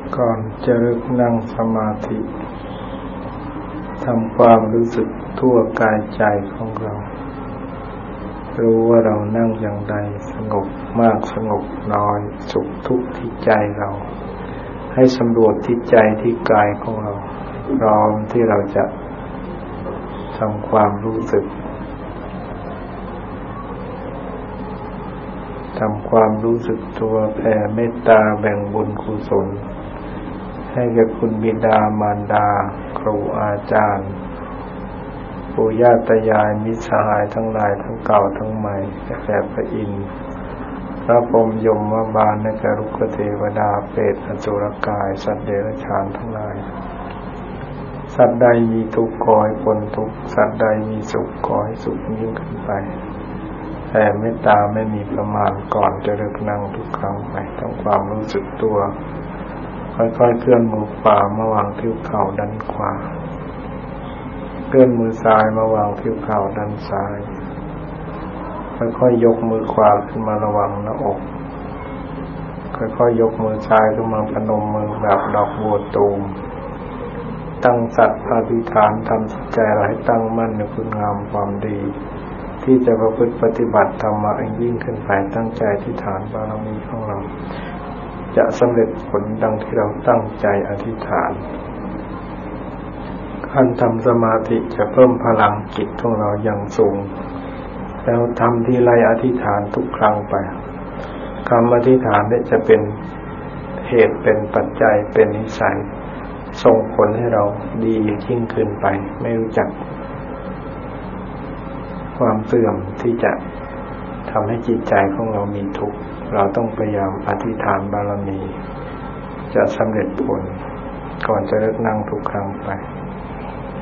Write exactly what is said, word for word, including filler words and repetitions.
ก่อนจะเริ่มนั่งสมาธิทำความรู้สึกทั่วกายใจของเรารู้ว่าเรานั่งอย่างใดสงบมากสงบน้อยสุขทุกข์ที่ใจเราให้สำรวจที่ใจที่กายของเราพร้อมที่เราจะทำความรู้สึกทำความรู้สึกตัวแผ่เมตตาแบ่งบุญกุศลให้แก่คุณบิดามารดาครูอาจารย์ปู่ย่าตายายมิตรสหายทั้งหลายทั้งเก่าทั้งใหม่แก่พระอินทร์พระพรหมยมบาลและแก่รุกขเทวดาเปรตอสุรกายสัตว์เดรัจฉานทั้งหลายสัตว์ใดมีทุกข์ขอให้พ้นทุกข์สัตว์ใดมีสุขขอให้สุขยิ่งขึ้นไปแผ่เมตตาไม่มีประมาณก่อนจะเลิกนั่งทุกครั้งไปทำความรู้สึกตัวค่อยๆเคลื่อนมือขวามาวางที่เข่าด้านขวาเคลื่อนมือซ้ายมาวางที่เข่าด้านซ้ายค่อยๆยกมือขวาขึ้นมาระวังหน้าอกค่อยๆยกมือซ้ายขึ้นมาพนมมือแบบดอกบัวตูมตั้งสัตย์อธิษฐานทำจิตใจเราให้ตั้งมั่นในคุณงามความดีที่จะประพฤติปฏิบัติธรรมะยิ่งขึ้นไปตั้งใจอธิษฐานบารมีของเราจะสำเร็จผลดังที่เราตั้งใจอธิษฐานการทำสมาธิจะเพิ่มพลังจิตของเราอย่างสูงแล้วทำที่ไรอธิษฐานทุกครั้งไปคำอธิษฐานเนี่ยจะเป็นเหตุเป็นปัจจัยเป็นนิสัยส่งผลให้เราดียิ่งขึ้นไปไม่รู้จักความเสื่อมที่จะทำให้จิตใจของเรามีทุกข์เราต้องพยายามอธิษฐานบารมีจะสำเร็จผลก่อนจะเลิกนั่งทุกครั้งไป